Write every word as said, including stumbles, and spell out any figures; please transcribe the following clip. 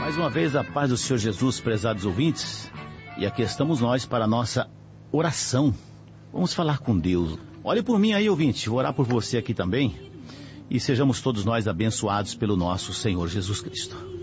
Mais uma vez, a paz do Senhor Jesus, prezados ouvintes. E aqui estamos nós para a nossa oração. Vamos falar com Deus. Olhe por mim aí, ouvinte, vou orar por você aqui também. E sejamos todos nós abençoados pelo nosso Senhor Jesus Cristo.